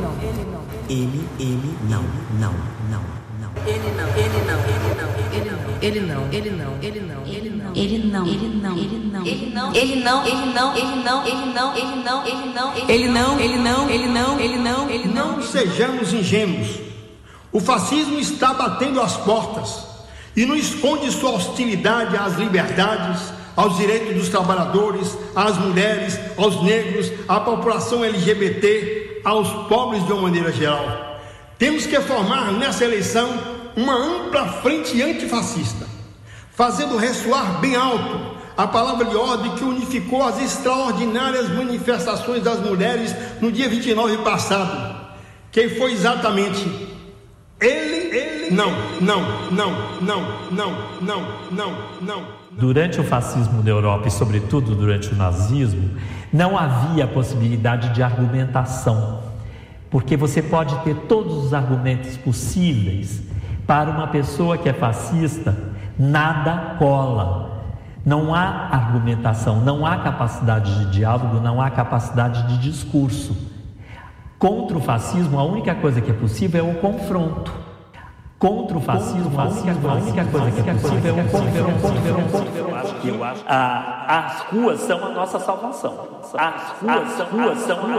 Não sejamos ingênuos. O fascismo está batendo às portas e não esconde sua hostilidade às liberdades, aos direitos dos trabalhadores, às mulheres, aos negros, à população LGBT, aos pobres de uma maneira geral. Temos que formar nessa eleição uma ampla frente antifascista, fazendo ressoar bem alto a palavra de ordem que unificou as extraordinárias manifestações das mulheres no dia 29 passado, que foi exatamente não. Durante o fascismo na Europa e, sobretudo, durante o nazismo, não havia possibilidade de argumentação, porque você pode ter todos os argumentos possíveis. Para uma pessoa que é fascista, nada cola. Não há argumentação, não há capacidade de diálogo, não há capacidade de discurso. Contra o fascismo, a única coisa que é possível é o confronto. Contra o fascismo, a única coisa que é possível é o confronto. As ruas são a nossa salvação. As ruas são